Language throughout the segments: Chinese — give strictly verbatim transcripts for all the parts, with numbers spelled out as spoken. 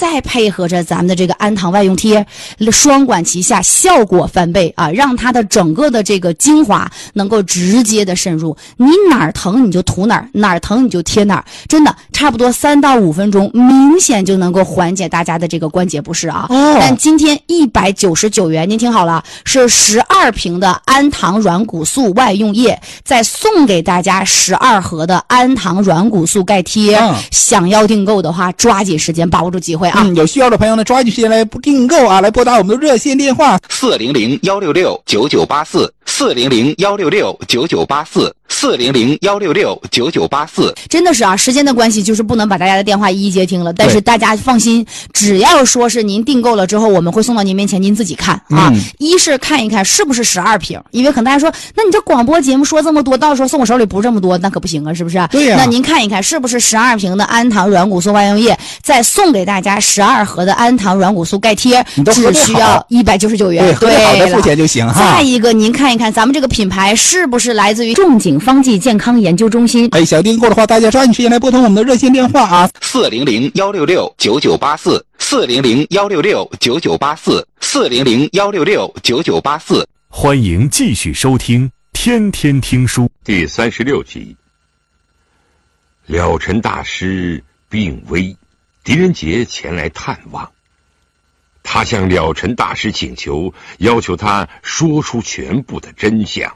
再配合着咱们的这个安糖外用贴，双管齐下，效果翻倍啊，让它的整个的这个精华能够直接的渗入，你哪儿疼你就涂哪儿，哪儿疼你就贴哪儿，真的差不多三到五分钟，明显就能够缓解大家的这个关节不适啊。哦、但今天一百九十九元，您听好了，是十二瓶的安糖软骨素外用液，再送给大家十二盒的安糖软骨素钙贴。嗯、想要订购的话，抓紧时间，把握住机会啊！ 嗯，有需要的朋友呢，抓紧时间来订购啊，来拨打我们的热线电话四零零幺六六九九八四四零零幺六六九九八四四零零幺六六九九八四。 真的是啊，时间的关系，就是不能把大家的电话一一接听了。但是大家放心，只要说是您订购了之后，我们会送到您面前，您自己看啊。嗯、一是看一看是不是十二瓶，因为可能大家说，那你这广播节目说这么多，到时候送我手里不是这么多，那可不行啊，是不是？ 对呀、啊。 那您看一看是不是十二瓶的安糖软骨素外用液，再送给大家十二盒的安糖软骨素钙贴，只需要一百九十九元。 对，对好的付钱就行哈。 再一个，您看一看咱们这个品牌是不是来自于仲景方剂健康研究中心？ 哎，想订购的话，大家抓紧时间来拨通我们的热线电话啊， 四零零幺六六九九八四四零零幺六六九九八四四零零幺六六九九八四。 欢迎继续收听《天天听书》 第三十六集。了尘大师病危，狄仁杰前来探望。他向了尘大师请求，要求他说出全部的真相。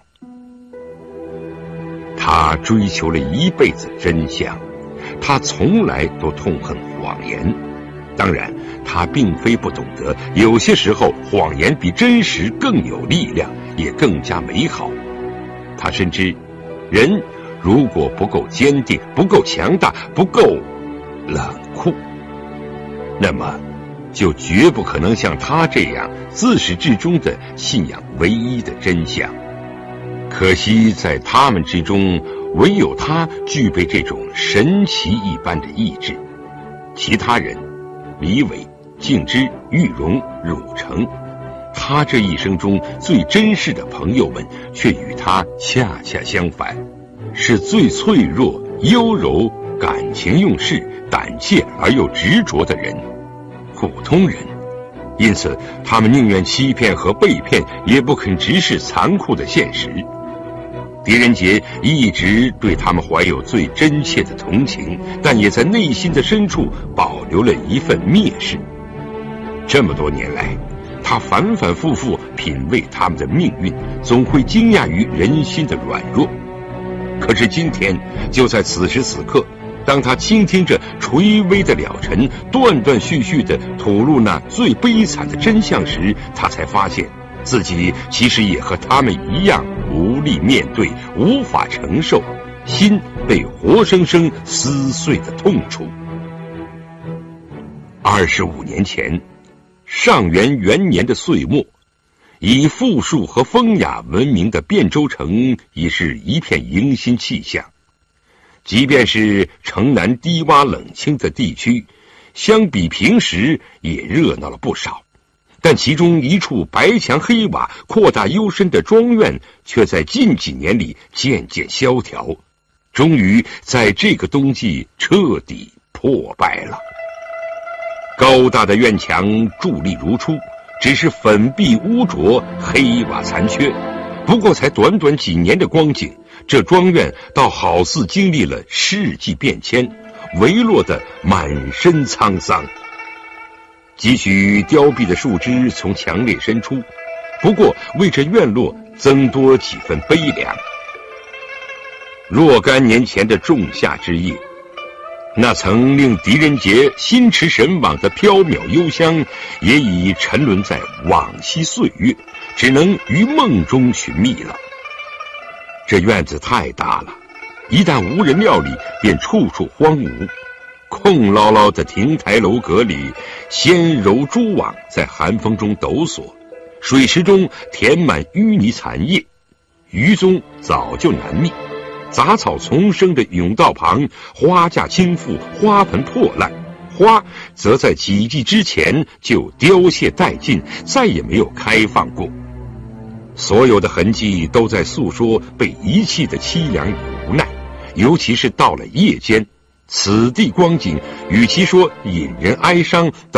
他追求了一辈子真相，他从来都痛恨谎言。当然，他并非不懂得，有些时候谎言比真实更有力量，也更加美好。他深知，人如果不够坚定，不够强大，不够冷酷，那么就绝不可能像他这样自始至终地信仰唯一的真相。可惜在他们之中，唯有他具备这种神奇一般的意志。其他人，李伟、敬之、玉荣、汝成，他这一生中最珍视的朋友们，却与他恰恰相反，是最脆弱、优柔、感情用事、胆怯而又执着的人，普通人。因此他们宁愿欺骗和被骗，也不肯直视残酷的现实。狄仁杰一直对他们怀有最真切的同情，但也在内心的深处保留了一份蔑视。这么多年来，他反反复复品味他们的命运，总会惊讶于人心的软弱。可是今天，就在此时此刻，当他倾听着垂危的了尘断断续续地吐露那最悲惨的真相时，他才发现自己其实也和他们一样无力面对，无法承受，心被活生生撕碎的痛楚。二十五年前，上元元年的岁末，以富庶和风雅闻名的汴州城已是一片迎新气象。即便是城南低洼冷清的地区，相比平时也热闹了不少。但其中一处白墙黑瓦、扩大幽深的庄院，却在近几年里渐渐萧条，终于在这个冬季彻底破败了。高大的院墙伫立如初，只是粉壁污浊，黑瓦残缺。不过才短短几年的光景，这庄院倒好似经历了世纪变迁，微落得满身沧桑。几许凋敝的树枝从墙内伸出，不过为这院落增多几分悲凉。若干年前的仲夏之夜，那曾令狄仁杰心驰神往的缥缈幽香，也已沉沦在往昔岁月，只能于梦中寻觅了。这院子太大了，一旦无人料理，便处处荒芜。空落落的亭台楼阁里，纤柔蛛网在寒风中抖擞，水池中填满淤泥残叶，鱼踪早就难觅。杂草丛生的甬道旁，花架倾覆，花盆破烂，花则在几季之前就凋谢殆尽，再也没有开放过。所有的痕迹都在诉说被遗弃的凄凉与无奈，尤其是到了夜间，此地光景与其说引人哀伤，